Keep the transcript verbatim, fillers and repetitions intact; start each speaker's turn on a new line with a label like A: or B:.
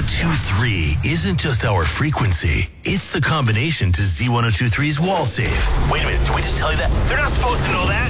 A: three isn't just our frequency, it's the combination to Z ten twenty-three's wall safe.
B: Wait a minute, did we just tell you that? They're not supposed to know that.